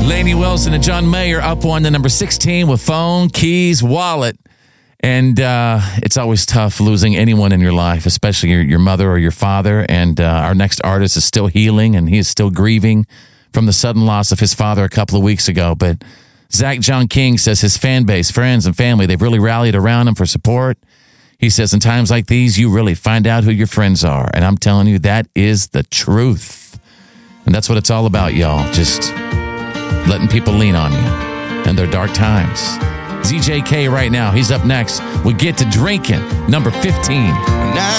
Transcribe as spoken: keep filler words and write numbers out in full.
Lainey Wilson and John Mayer up one to number sixteen with Phone, Keys, Wallet. And uh, it's always tough losing anyone in your life, especially your, your mother or your father. And uh, our next artist is still healing, and he is still grieving from the sudden loss of his father a couple of weeks ago. But Zach John King says his fan base, friends, and family, they've really rallied around him for support. He says in times like these, you really find out who your friends are. And I'm telling you, that is the truth. And that's what it's all about, y'all. Just letting people lean on you in their dark times. Z J K right now. He's up next. We get to drinking. Number fifteen.